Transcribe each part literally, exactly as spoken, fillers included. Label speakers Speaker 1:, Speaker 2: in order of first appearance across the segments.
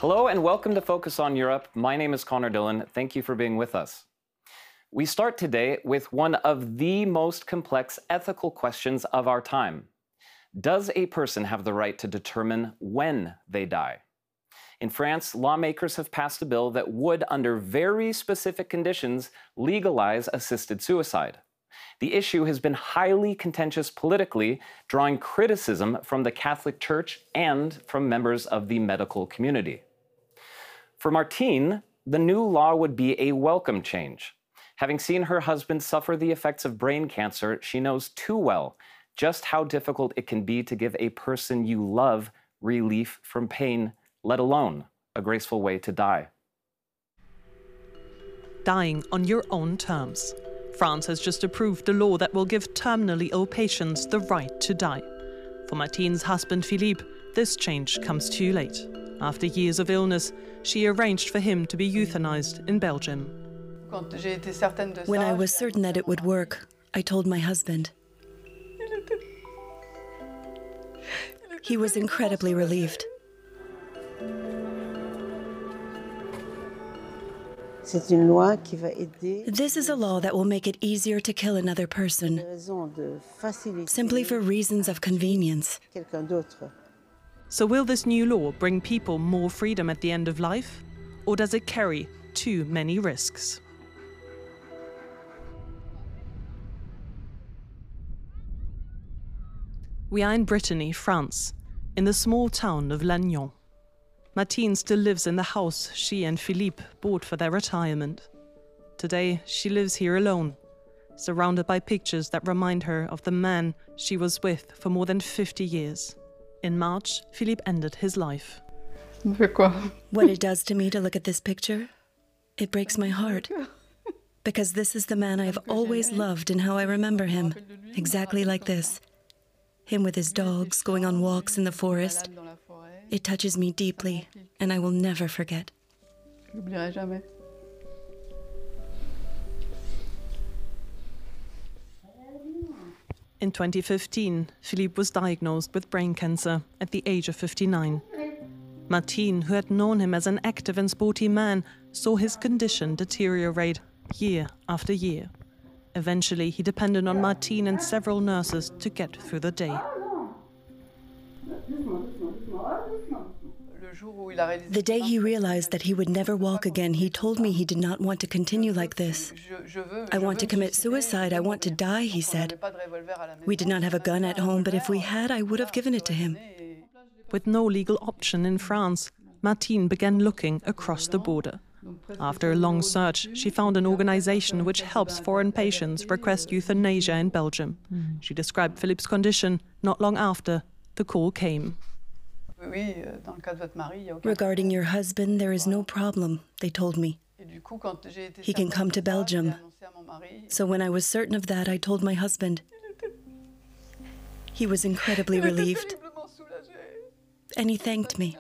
Speaker 1: Hello and welcome to Focus on Europe. My name is Connor Dillon. Thank you for being with us. We start today with one of the most complex ethical questions of our time. Does a person have the right to determine when they die? In France, lawmakers have passed a bill that would, under very specific conditions, legalize assisted suicide. The issue has been highly contentious politically, drawing criticism from the Catholic Church and from members of the medical community. For Martine, the new law would be a welcome change. Having seen her husband suffer the effects of brain cancer, she knows too well just how difficult it can be to give a person you love relief from pain, let alone a graceful way to die.
Speaker 2: Dying on your own terms. France has just approved a law that will give terminally ill patients the right to die. For Martine's husband Philippe, this change comes too late. After years of illness, she arranged for him to be euthanized in Belgium.
Speaker 3: When I was certain that it would work, I told my husband. He was incredibly relieved. This is a law that will make it easier to kill another person, simply for reasons of convenience.
Speaker 2: So will this new law bring people more freedom at the end of life? Or does it carry too many risks? We are in Brittany, France, in the small town of Lannion. Martine still lives in the house she and Philippe bought for their retirement. Today, she lives here alone, surrounded by pictures that remind her of the man she was with for more than fifty years. In March, Philippe ended his life.
Speaker 3: What it does to me to look at this picture, it breaks my heart. Because this is the man I have always loved and how I remember him, exactly like this. Him with his dogs going on walks in the forest. It touches me deeply, and I will never forget.
Speaker 2: In twenty fifteen, Philippe was diagnosed with brain cancer at the age of fifty-nine. Martine, who had known him as an active and sporty man, saw his condition deteriorate year after year. Eventually, he depended on Martine and several nurses to get through the day.
Speaker 3: The day he realized that he would never walk again, he told me he did not want to continue like this. I want to commit suicide, I want to die, he said. We did not have a gun at home, but if we had, I would have given it to him.
Speaker 2: With no legal option in France, Martine began looking across the border. After a long search, she found an organization which helps foreign patients request euthanasia in Belgium. She described Philippe's condition. Not long after, the call came.
Speaker 3: Regarding your husband, there is no problem, they told me. He can come to Belgium. So when I was certain of that, I told my husband. He was incredibly relieved. And he thanked me.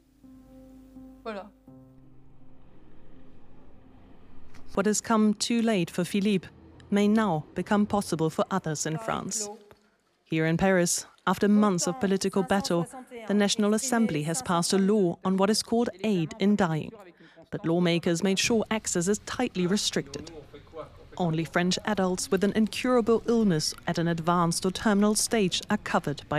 Speaker 2: What has come too late for Philippe may now become possible for others in France. Here in Paris, after months of political battle, the National Assembly has passed a law on what is called aid in dying. But lawmakers made sure access is tightly restricted. Only French adults with an incurable illness at an advanced or terminal stage are covered by